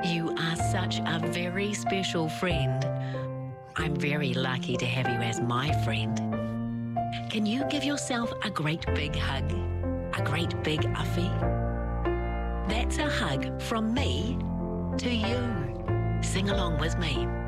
You are such a very special friend. I'm very lucky to have you as my friend. Can you give yourself a great big hug? A great big uffie? That's a hug from me to you. Sing along with me.